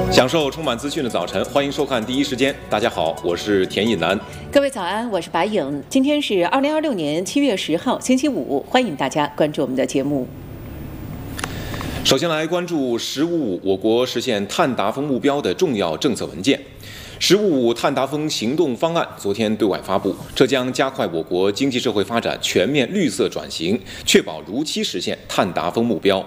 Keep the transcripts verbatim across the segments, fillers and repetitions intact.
享受充满资讯的早晨，欢迎收看第一时间。大家好，我是田以南。 各位早安，我是白颖。今天是二零二六年七月十号，星期五，欢迎大家关注我们的节目。 首先来关注“十五五”我国实现碳达峰目标的重要政策文件。“十五五”碳达峰行动方案昨天对外发布，这将加快我国经济社会发展全面绿色转型，确保如期实现碳达峰目标。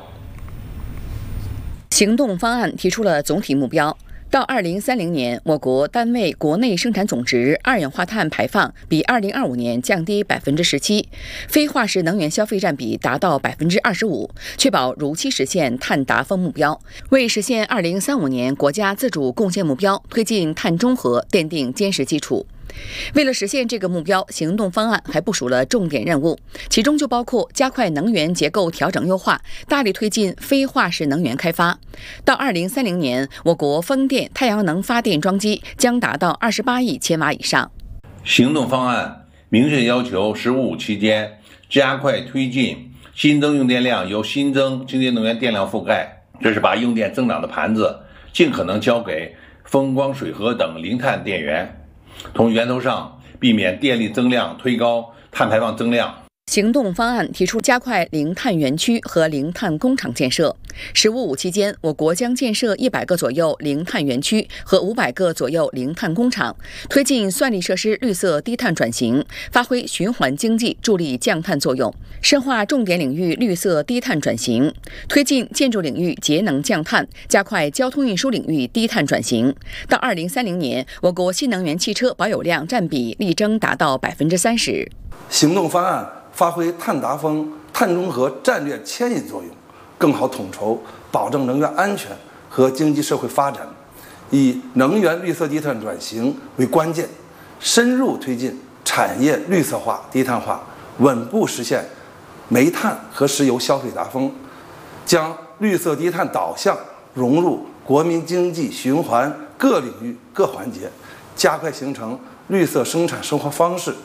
行动方案提出了总体目标，到二零三零年，我国单位国内生产总值二氧化碳排放比二零二五年降低百分之十七，非化石能源消费占比达到百分之二十五，确保如期实现碳达峰目标，为实现二零三五年国家自主贡献目标、推进碳中和奠定坚实基础。为了实现这个目标，行动方案还部署了重点任务，其中就包括加快能源结构调整优化，大力推进非化石能源开发。到二零三零年，我国风电、太阳能发电装机将达到二十八亿千瓦以上。 行动方案明确要求“十五五”期间加快推进新增用电量由新增清洁能源电量覆盖，这是把用电增长的盘子尽可能交给风光水核等零碳电源，从源头上避免电力增量推高碳排放增量。 行动方案提出加快零碳园区和零碳工厂建设。“十五五”期间，我国将建设一百个左右零碳园区和五百个左右零碳工厂，推进算力设施绿色低碳转型，发挥循环经济助力降碳作用，深化重点领域绿色低碳转型，推进建筑领域节能降碳，加快交通运输领域低碳转型。到二零三零年，我国新能源汽车保有量占比力争达到百分之三十。 行动方案发挥碳达峰、碳中和战略牵引作用，更好统筹保证能源安全和经济社会发展，以能源绿色低碳转型为关键，深入推进产业绿色化、低碳化，稳步实现煤炭和石油消费达峰，将绿色低碳导向融入国民经济循环各领域各环节，加快形成绿色生产生活方式。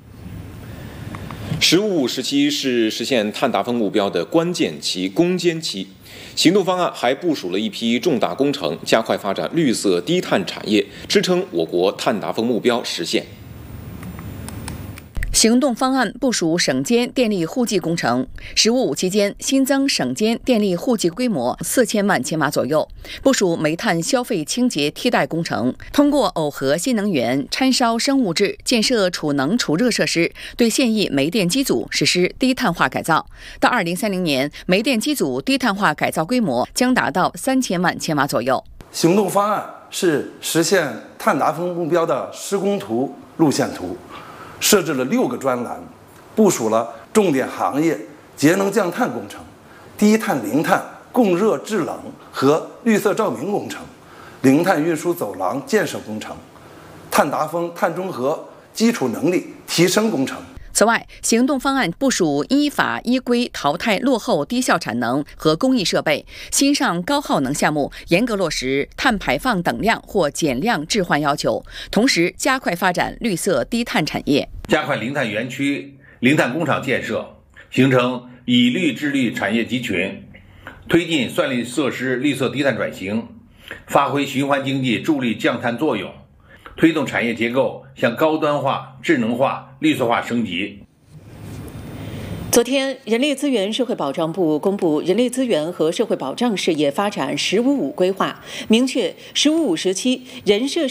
十五五时期是实现碳达峰目标的关键期、攻坚期。行动方案还部署了一批重大工程，加快发展绿色低碳产业，支撑我国碳达峰目标实现。 行动方案部署省间电力户籍工程。“十五五”期间新增省间电力户籍规模四千万千瓦左右，部署煤炭消费清洁替代工程，通过耦合新能源、掺烧生物质，建设储能储热设施，对现役煤电机组实施低碳化改造。到二零三零年，煤电机组低碳化改造规模将达到三千万千瓦左右。 行动方案是实现碳达峰目标的施工图、路线图。设置了六个专栏，部署了重点行业节能降碳工程、低碳零碳供热制冷和绿色照明工程、零碳运输走廊建设工程、碳达峰、碳中和基础能力提升工程。 此外，行动方案部署依法依规淘汰落后低效产能和工艺设备，新上高耗能项目严格落实碳排放等量或减量置换要求，同时加快发展绿色低碳产业， 加快零碳园区、零碳工厂建设，形成以绿治绿产业集群，推进算力设施绿色低碳转型，发挥循环经济助力降碳作用，推动产业结构向高端化、智能化、绿色化升级。 昨天，人力资源社会保障部公布《人力资源和社会保障事业发展“十五五”规划》，明确“十五五”时期人社